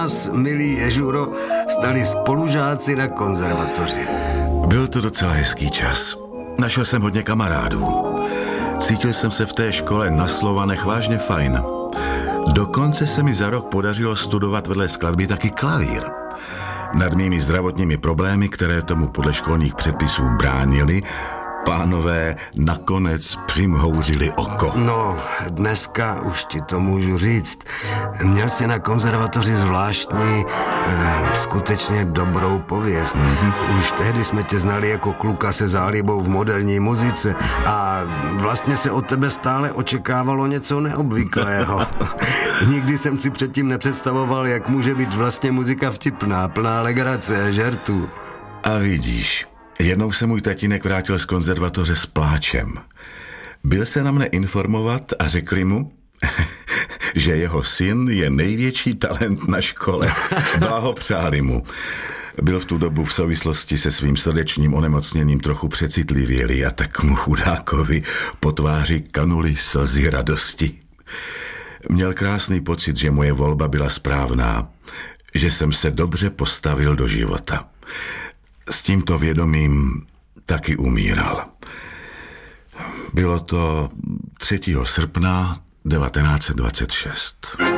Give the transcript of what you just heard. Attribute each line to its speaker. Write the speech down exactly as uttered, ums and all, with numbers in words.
Speaker 1: nás, milý Ježuro, stali spolužáci na konzervatoři.
Speaker 2: Byl to docela hezký čas. Našel jsem hodně kamarádů. Cítil jsem se v té škole na Slovanech vážně fajn. Dokonce se mi za rok podařilo studovat vedle skladby taky klavír. Nad mými zdravotními problémy, které tomu podle školních předpisů bránily, pánové nakonec přimhouřili oko.
Speaker 1: No, dneska už ti to můžu říct. Měl jsi na konzervatoři zvláštní, eh, skutečně dobrou pověst. Mm-hmm. Už tehdy jsme tě znali jako kluka se zálibou v moderní muzice a vlastně se od tebe stále očekávalo něco neobvyklého. Nikdy jsem si předtím nepředstavoval, jak může být vlastně muzika vtipná, plná legrace a žertů.
Speaker 2: A vidíš, jednou se můj tatínek vrátil z konzervatoře s pláčem. Byl se na mne informovat a řekli mu, že jeho syn je největší talent na škole. Blahopřáli mu. Byl v tu dobu v souvislosti se svým srdečním onemocněním trochu přecitlivělý a tak mu chudákovi po tváři kanuly slzy radosti. Měl krásný pocit, že moje volba byla správná, že jsem se dobře postavil do života. S tímto vědomím taky umíral. Bylo to třetího srpna devatenáct set dvacet šest.